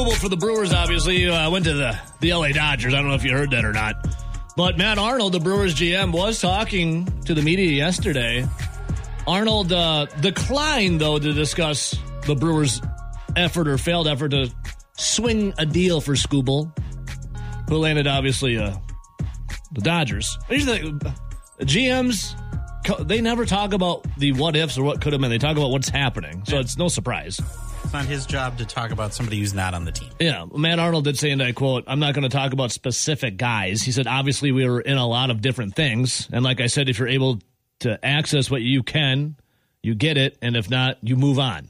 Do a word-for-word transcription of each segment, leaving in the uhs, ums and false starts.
Skubal for the Brewers, obviously. Uh, went to the, the L A Dodgers. I don't know if you heard that or not. But Matt Arnold, the Brewers G M, was talking to the media yesterday. Arnold uh, declined, though, to discuss the Brewers' effort or failed effort to swing a deal for Skubal, who landed, obviously, uh, the Dodgers. Usually, the G Ms, they never talk about the what-ifs or what could have been. They talk about what's happening, so it's no surprise. It's not his job to talk about somebody who's not on the team. Yeah, Matt Arnold did say, and I quote, "I'm not going to talk about specific guys." He said, obviously, we were in a lot of different things, and like I said, if you're able to access what you can, you get it, and if not, you move on.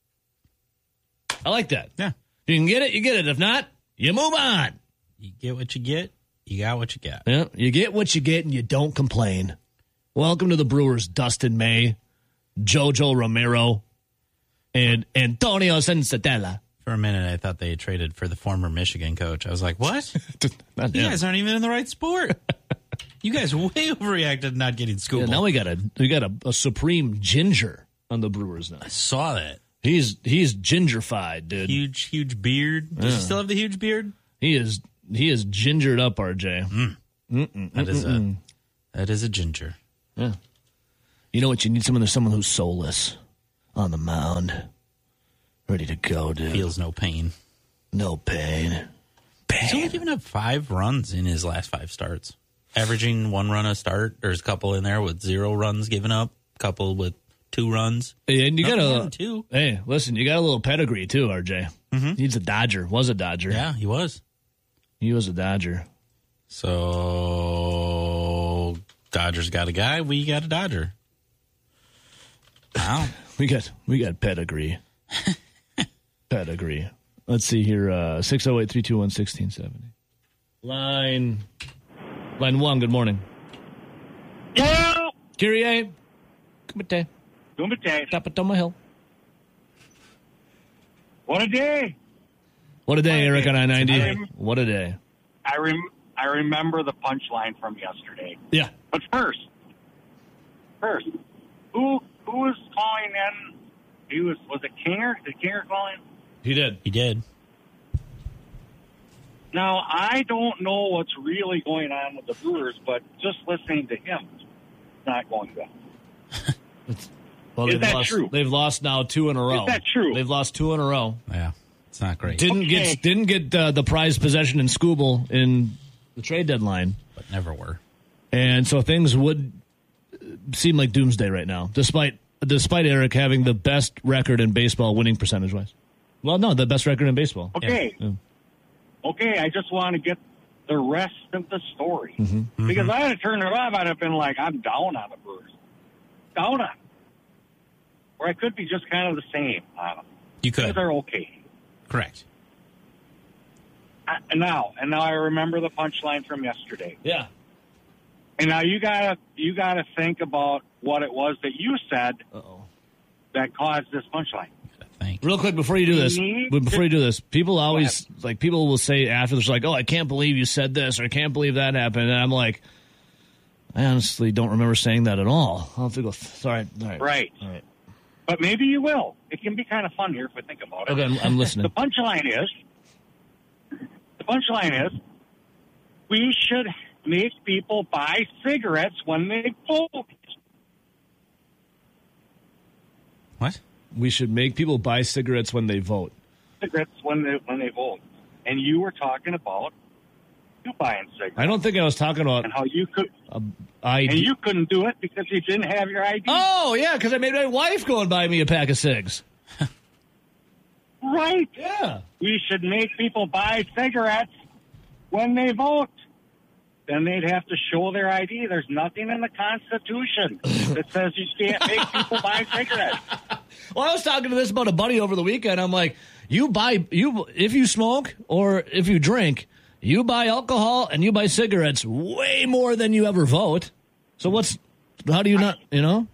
I like that. Yeah. If you can get it, you get it. If not, you move on. You get what you get, you got what you got. Yeah, you get what you get, and you don't complain. Welcome to the Brewers, Dustin May, Jojo Romero, and Antonio Senzatella. For a minute, I thought they had traded for the former Michigan coach. I was like, what? Not you him. guys aren't even in the right sport. You guys way overreacted not getting Skubal. Yeah, now we got a we got a, a supreme ginger on the Brewers now. I saw that. He's he's gingerfied, dude. Huge, huge beard. Does Yeah. he still have the huge beard? He is he is gingered up, R J. Mm. Mm-mm, That is mm-mm. a that is a ginger. Yeah. You know what you need? Someone there's someone who's soulless on the mound, ready to go, dude. Feels no pain. No pain. He's only Pain. given up five runs in his last five starts, averaging one run a start. There's a couple in there with zero runs given up, a couple with two runs. And you got Nothing more a than two. Hey, listen, you got a little pedigree too, R J. Mm-hmm. He's a Dodger. Was a Dodger. Yeah, he was. He was a Dodger. So Dodgers got a guy. We got a Dodger. Wow. We got we got pedigree. Pedigree. Let's see here. Uh, six oh eight, three two one, one six seven zero. Line line one, good morning. Yeah. Kyrie. Kumite. Kumite. Tapatoma Hill. What a day. What a day, What a Eric day. on I ninety. I rem- What a day. I rem- I remember the punchline from yesterday. Yeah. But first, first, who who was calling in? He was was it Kinger? Did Kinger call in? He did. He did. Now I don't know what's really going on with the Brewers, but just listening to him, it's not going well. Well, Is they've that lost, true? They've lost now two in a row. Is that true? They've lost two in a row. Yeah, it's not great. Didn't Okay. get didn't get uh, the prized possession in Skubal in the trade deadline. But never were. And so things would seem like doomsday right now, despite despite Eric having the best record in baseball winning percentage wise. Well, no, the best record in baseball. Okay, Yeah. okay. I just want to get the rest of the story Mm-hmm. because I had to turn it off. I'd have been like, I'm down on the Brewers, down on, them. Or I could be just kind of the same on them. You could. Things are okay. Correct. I, and now, and now I remember the punchline from yesterday. Yeah. And now you gotta you gotta think about what it was that you said Uh-oh. that caused this punchline. Thank Real quick before you do this, Me? before you do this, people always like people will say after this, like, "Oh, I can't believe you said this," or "I can't believe that happened," and I'm like, I honestly don't remember saying that at all. I'll have to go. Th- all right, all right, Right. all right. But maybe you will. It can be kind of fun here if we think about it. Okay, I'm, I'm listening. The punchline is, the punchline is, we should make people buy cigarettes when they vote. What? We should make people buy cigarettes when they vote. Cigarettes when they when they vote. And you were talking about you buying cigarettes I don't think I was talking about and how you could, uh, I and you couldn't do it because you didn't have your I D. Oh yeah, because I made my wife go and buy me a pack of cigs. Right. Yeah. We should make people buy cigarettes when they vote. Then they'd have to show their I D. There's nothing in the Constitution that says you can't make people buy cigarettes. Well, I was talking to this about a buddy over the weekend. I'm like, you buy you if you smoke or if you drink, you buy alcohol and you buy cigarettes way more than you ever vote. So what's how do you not you know?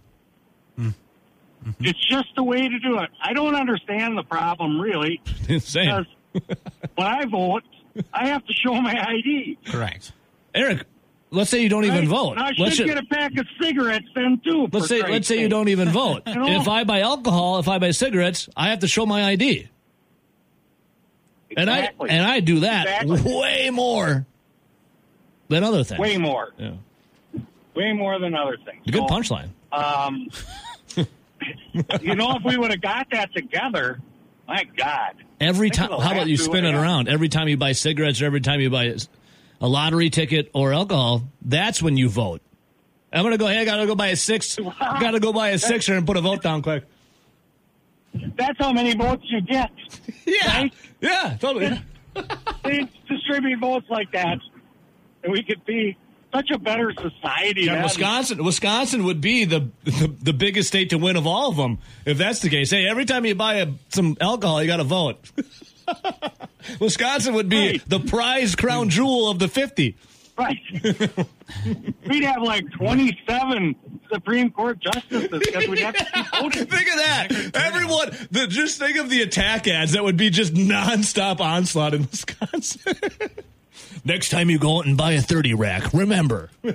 It's just the way to do it. I don't understand the problem really Same. because when I vote, I have to show my I D. Correct. Eric, let's say you don't even Right? vote. And I Let's should ju- get a pack of cigarettes then too. let's for say Christ's let's say you sake. don't even vote. You know? If I buy alcohol, if I buy cigarettes, I have to show my I D. Exactly. And I and I do that Exactly. way more than other things. Way more. Yeah. Way more than other things. Good So, punchline. Um, you know, if we would have got that together, my God. Every Think time, of the how about last you two spin it and a half- around? Every time you buy cigarettes or every time you buy a lottery ticket or alcohol, that's when you vote. I'm going to go, hey, I got to go buy a six. got to go buy a sixer and put a vote down quick. That's how many votes you get. Yeah. Right? Yeah, totally. They distribute votes like that, and we could be such a better society. Yeah, then. Wisconsin, Wisconsin would be the, the the biggest state to win of all of them if that's the case. Hey, every time you buy a, some alcohol, you got to vote. Wisconsin would be Right. the prize crown jewel of the fifty. Right. We'd have like twenty-seven Supreme Court justices because we'd have to keep voting. Think of that. Everyone, the, just think of the attack ads that would be just nonstop onslaught in Wisconsin. Next time you go out and buy a thirty rack, remember. Vote.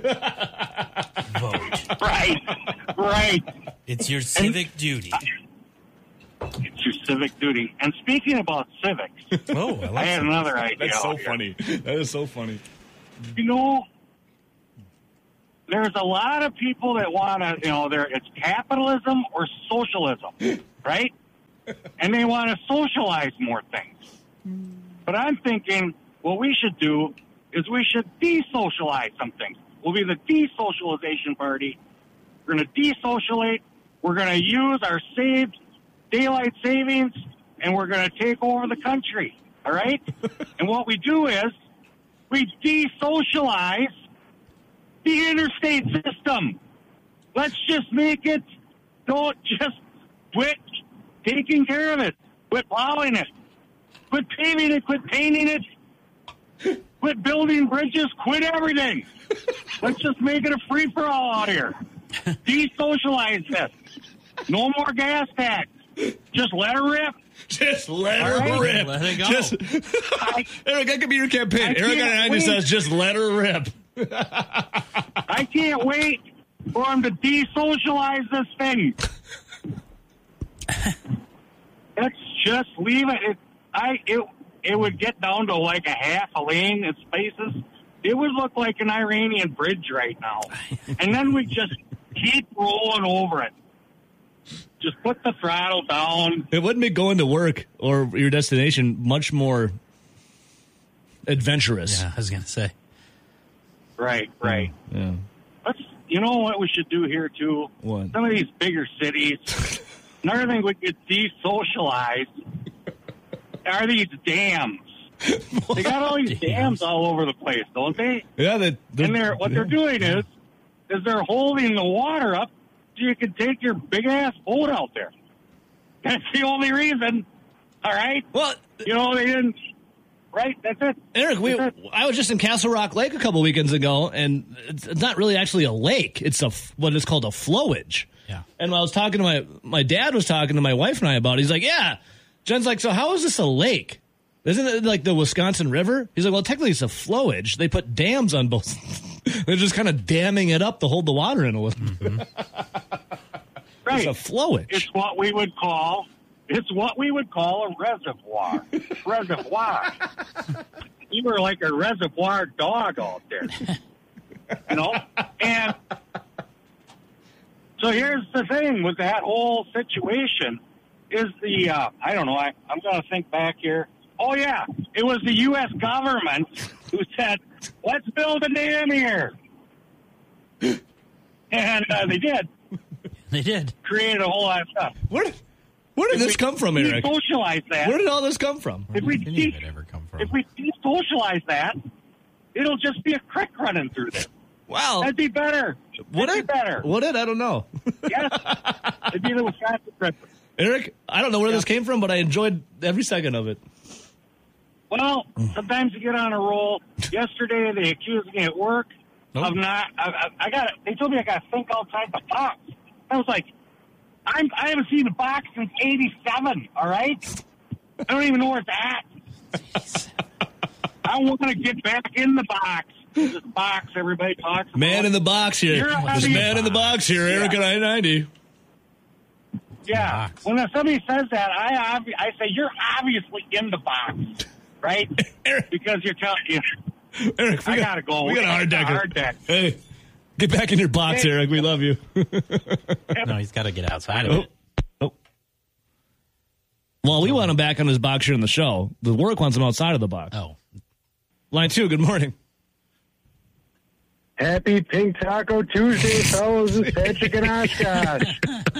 Right. Right. It's your civic duty. It's your civic duty. And speaking about civics, Oh, I I like had that. another idea. That's so out here. funny. That is so funny. You know, there's a lot of people that want to, you know, there it's capitalism or socialism, right? And they want to socialize more things. But I'm thinking what we should do is we should de-socialize some things. We'll be the de-socialization party. We're going to de-socialate. We're going to use our saved daylight savings, and we're going to take over the country, all right? And what we do is we de-socialize the interstate system. Let's just make it, don't just quit taking care of it. Quit plowing it. Quit paving it. Quit painting it. Quit building bridges. Quit everything. Let's just make it a free-for-all out here. De-socialize this. No more gas tax. Just let her rip. Just let All her right. rip. Let it go. Just, I, Eric, that could be your campaign. I Eric can't and I wait. says, just let her rip. I can't wait for them to de-socialize this thing. Let's just leave it. it I it it would get down to like a half a lane in spaces. It would look like an Iranian bridge right now, and then we just keep rolling over it. Just put the throttle down. It wouldn't make going to work or your destination much more adventurous. Yeah, I was going to say. Right, right. Yeah. Let's. You know what we should do here too? What? Some of these bigger cities. Another thing we could de-socialize are these dams. They got all these Dams. dams all over the place, don't they? Yeah, that. And they're what they're doing is is they're holding the water up so you can take your big ass boat out there. That's the only reason. All right. Well, You know they didn't. Right. That's it. Eric, we, That's it. I was just in Castle Rock Lake a couple weekends ago, and it's it's not really actually a lake. It's a f- what is called a flowage. Yeah. And when I was talking to my my dad was talking to my wife and I about it. He's like, "Yeah." Jen's like, "So how is this a lake? Isn't it like the Wisconsin River?" He's like, "Well, technically it's a flowage. They put dams on both. They're just kind of damming it up to hold the water in a little. Mm-hmm. Right. It's a flowage." It's what we would call. It's what we would call a reservoir. Reservoir. You were like a reservoir dog out there. You know? And so here's the thing with that whole situation is the, uh, I don't know, I, I'm going to think back here. Oh, yeah, it was the U S government who said, let's build a dam here. And uh, they did. They did. Created a whole lot of stuff. Where did, where did If this we come from, Eric? Socialize that. Where did all this come from? If we Where did de- it ever come from? if we socialize that, it'll just be a creek running through there. Wow. That'd be better. Would That'd it? be better. Would it? I don't know. Yes. It'd be the Wisconsin River. Eric, I don't know where this came from, but I enjoyed every second of it. Well, sometimes you get on a roll. Yesterday, they accused me at work Nope. of not. I, I, I got. They told me I got to think outside the box. I was like, I'm. I haven't seen the box since eighty-seven. All right. I don't even know where it's at. I want to get back in the box. This box everybody talks about. Man in the box here. You're This having- man in the box here, Eric Yeah. and I ninety. Yeah. box. When somebody says that, I obvi- I say, you're obviously in the box. right? Eric, Because you're telling you, Eric, we I got, gotta go. We got a hard decker. Hard deck. Hey, get back in your box, Hey. Eric. We love you. No, he's got to get outside of Oh. it. Oh. Well, we want him back on his box here in the show. The work wants him outside of the box. Oh, Line two, good morning. Happy Pink Taco Tuesday, fellas. It's Patrick and Oshkosh.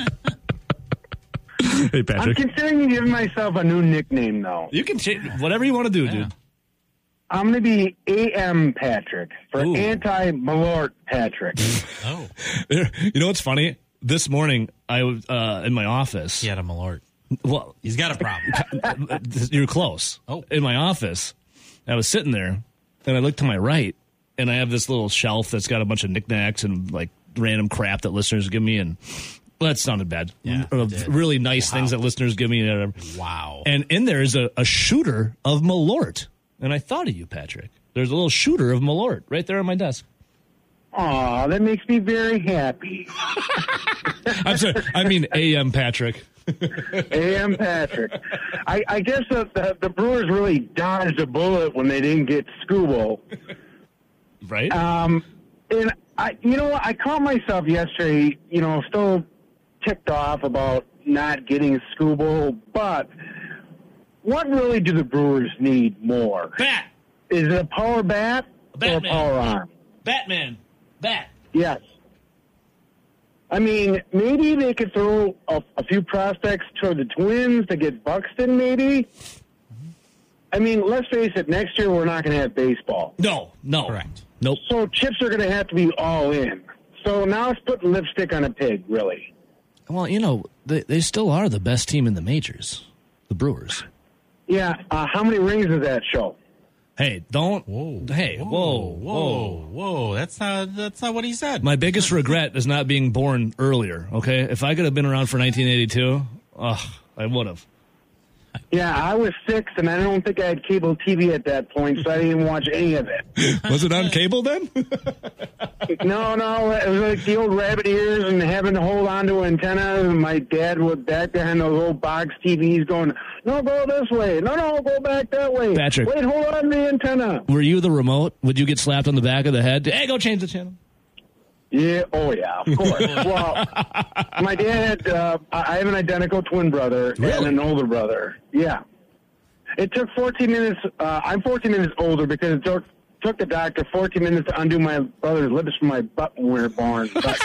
Hey, I'm Patrick. considering giving myself a new nickname, though. You can change whatever you want to do, yeah. dude. I'm going to be A M Patrick for Ooh. anti-Malort Patrick. Oh, You know what's funny? This morning, I was uh, in my office. he had a Malort. Well, He's got a problem. you're close. Oh. In my office, I was sitting there, and I looked to my right, and I have this little shelf that's got a bunch of knickknacks and like random crap that listeners give me, and well, that sounded bad. Yeah, Uh, it did. really nice things that listeners give me. And whatever. Wow. And in there is a, a shooter of Malort, and I thought of you, Patrick. There's a little shooter of Malort right there on my desk. Aw, that makes me very happy. I'm sorry. I mean, A M Patrick. A M Patrick. I, I guess the, the, the Brewers really dodged a bullet when they didn't get Scoobo. Right? Um, and I, you know, I caught myself yesterday, you know, still ticked off about not getting Scoobo, but what really do the Brewers need more? Bat. Is it a power bat or a Batman. power arm? Batman. Bat. Yes. I mean, maybe they could throw a, a few prospects toward the Twins to get Buxton, maybe. I mean, let's face it, next year we're not going to have baseball. No, no. Correct. Nope. So chips are going to have to be all in. So now it's putting lipstick on a pig, really. Well, you know, they, they still are the best team in the majors, the Brewers. Yeah, uh, how many rings does that show? Hey, don't. Whoa. Hey, whoa, whoa, whoa. That's not, that's not what he said. My biggest regret is not being born earlier, okay? If I could have been around for nineteen eighty-two, oh, I would have. Yeah, I was six, and I don't think I had cable T V at that point, so I didn't even watch any of it. Was it on cable then? No, no, it was like the old rabbit ears and having to hold on to an antenna. And my dad was back behind those old box T Vs going, no, go this way. No, no, go back that way. Patrick. Wait, hold on to the antenna. Were you the remote? Would you get slapped on the back of the head? Hey, go change the channel. Yeah, oh yeah, of course. Well, my dad had, uh, I have an identical twin brother and Really? an older brother. Yeah. It took fourteen minutes, uh, I'm fourteen minutes older because it took, took the doctor fourteen minutes to undo my brother's lips from my butt when we were born. But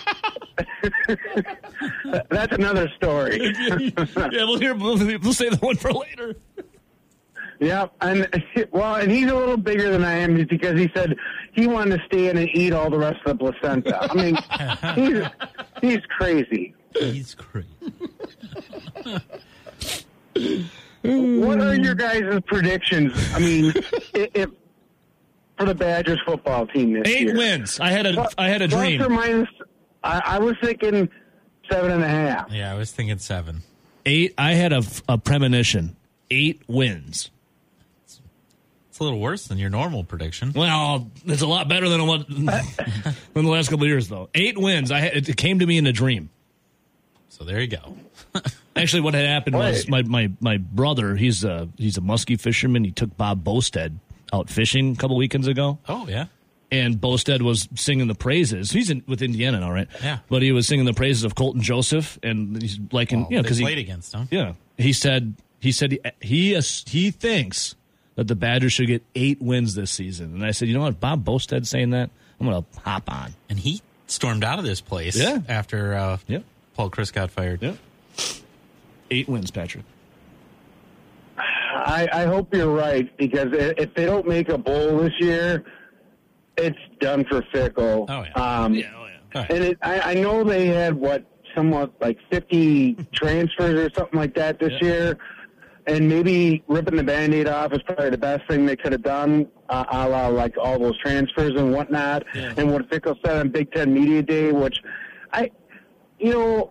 that's another story. Yeah, we'll hear. We'll, we'll save the one for later. Yeah, and well, and he's a little bigger than I am because he said he wanted to stay in and eat all the rest of the placenta. I mean, he's he's crazy. He's crazy. What are your guys' predictions? I mean, if, if for the Badgers football team this Eight year, wins. I had a. I had a Plus dream. or minus, I, I was thinking seven and a half. Yeah, I was thinking seven. Eight. I had a, a premonition. Eight wins. It's a little worse than your normal prediction. Well, it's a lot better than what than the last couple of years, though. Eight wins. I had, it came to me in a dream. So there you go. Actually, what had happened was Wait. my, my, my brother. He's a he's a muskie fisherman. He took Bob Bosted out fishing a couple weekends ago, Oh, yeah. and Bosted was singing the praises. He's in, with Indiana now, right? Yeah. But he was singing the praises of Colton Joseph, and he's liking, Well, you know, they because played he against him. yeah. He said he said he he, he thinks that the Badgers should get eight wins this season, and I said, you know what, Bob Bosted's saying that, I'm going to hop on. And he stormed out of this place Yeah. after uh, Yeah. Paul Chris got fired. Yeah. Eight wins, Patrick. I, I hope you're right because i- if they don't make a bowl this year, it's done for Fickle. Oh, yeah. Um, Yeah, oh yeah. All right. And it, I, I know they had, what, somewhat like fifty transfers or something like that this Yeah. year. And maybe ripping the Band-Aid off is probably the best thing they could have done, uh, a la like all those transfers and whatnot. Yeah. And what Fickle said on Big Ten Media Day, which I, you know,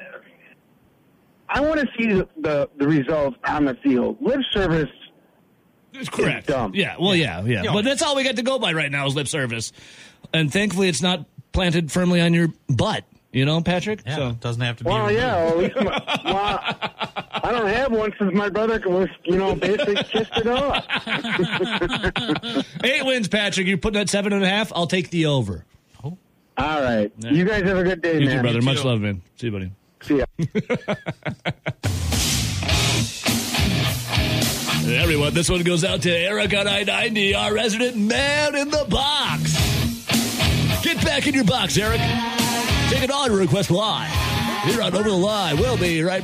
I want to see the, the, the results on the field. Lip service It's correct. It's dumb. Yeah, well, yeah, yeah. Yeah. But that's all we got to go by right now is lip service. And thankfully, it's not planted firmly on your butt, you know, Patrick? Yeah, So, it doesn't have to be. Well, removed. yeah, well, at least my, well, I don't have one since my brother was, you know, basically kissed it off. Eight wins, Patrick. You're putting at seven and a half. I'll take the over. All right. Yeah. You guys have a good day, you man. You too, brother. You Much too. love, man. See you, buddy. See ya. Everyone, this one goes out to Eric on I ninety, our resident man in the box. Get back in your box, Eric. Take an order request live. Here on Over the Line. We'll be right back.